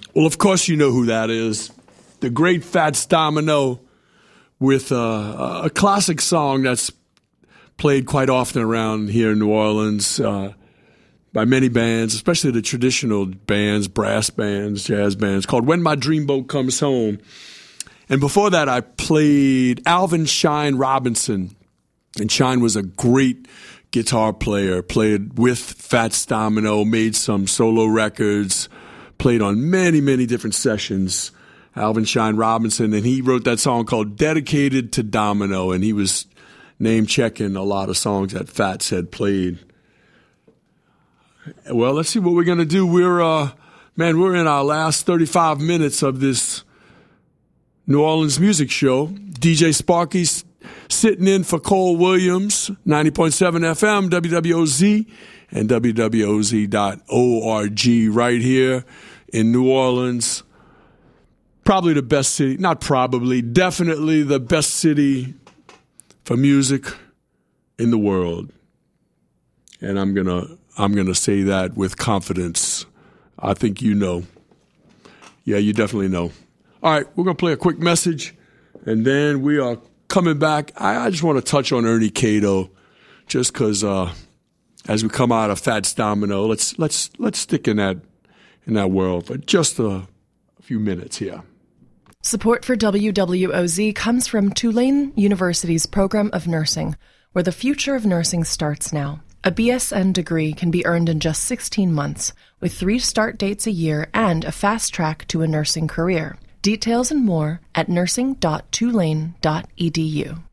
Well, of course you know who that is. The great Fats Domino with a classic song that's played quite often around here in New Orleans by many bands, especially the traditional bands, brass bands, jazz bands, called When My Dreamboat Comes Home. And before that, I played Alvin Shine Robinson. And Shine was a great guitar player, played with Fats Domino, made some solo records, played on many, many different sessions. Alvin Shine Robinson, and he wrote that song called Dedicated to Domino, and he was name-checking a lot of songs that Fats had played. Well, let's see what we're going to do. We're in our last 35 minutes of this New Orleans music show. DJ Sparky's sitting in for Cole Williams, 90.7 FM, WWOZ, and WWOZ.org right here in New Orleans. Probably the best city, not probably, definitely the best city for music in the world. And I'm gonna say that with confidence. I think you know. Yeah, you definitely know. All right, we're gonna play a quick message, and then we are coming back. I just want to touch on Ernie Cato, just because as we come out of Fats Domino, let's stick in that world for just a few minutes here. Support for WWOZ comes from Tulane University's program of nursing, where the future of nursing starts now. A BSN degree can be earned in just 16 months, with 3 start dates a year and a fast track to a nursing career. Details and more at nursing.tulane.edu.